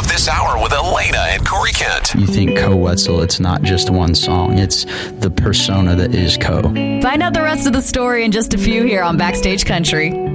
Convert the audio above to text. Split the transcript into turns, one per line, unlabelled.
This hour with Elena and Corey Kent.
You think Koe Wetzel, it's not just one song. It's the persona that is Koe.
Find out the rest of the story in just a few here on Backstage Country.